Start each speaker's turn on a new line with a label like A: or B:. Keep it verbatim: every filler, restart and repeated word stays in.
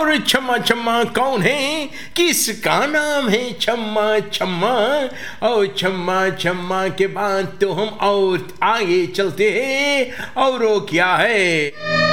A: और छम्मा छम्मा कौन है, किसका नाम है छम्मा छम्मा। और छम्मा छम्मा के बाद तो हम और आगे चलते हैं, और वो क्या है।